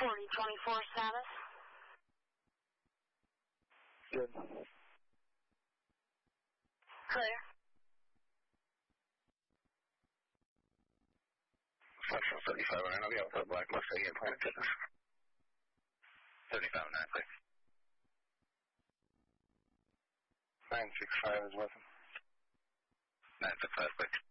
4024 status. Good. Clear. Central 3509, I'll be out for the Black Mustang and Planet Fitness. 7509, please. 965 is with him. 965, please.